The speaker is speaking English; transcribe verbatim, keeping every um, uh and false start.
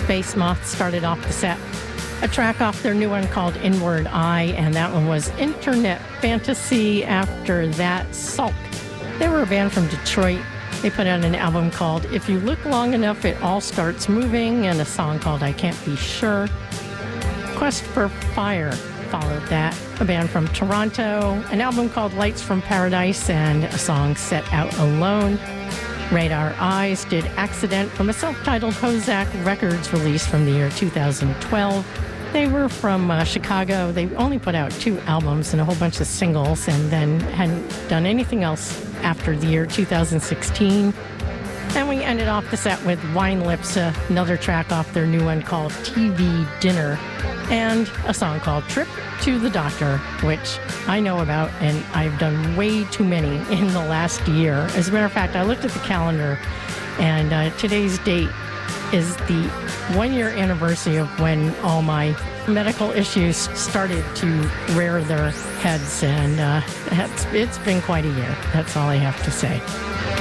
Space Moth started off the set. A track off their new one called Inward Eye, and that one was Internet Fantasy. After that, Sulk. They were a band from Detroit. They put out an album called If You Look Long Enough, It All Starts Moving, and a song called I Can't Be Sure. Quest for Fire followed that, a band from Toronto, an album called Lights from Paradise, and a song Set Out Alone. Radar Eyes did Accident from a self-titled Hozak Records release from the year two thousand twelve. They were from uh, Chicago. They only put out two albums and a whole bunch of singles, and then hadn't done anything else after the year two thousand sixteen. And we ended off the set with Wine Lips, uh, another track off their new one called T V Dinner, and a song called Trip to the Doctor, which I know about, and I've done way too many in the last year. As a matter of fact, I looked at the calendar, and uh, today's date is the one-year anniversary of when all my medical issues started to rear their heads, and uh, it's, it's been quite a year. That's all I have to say.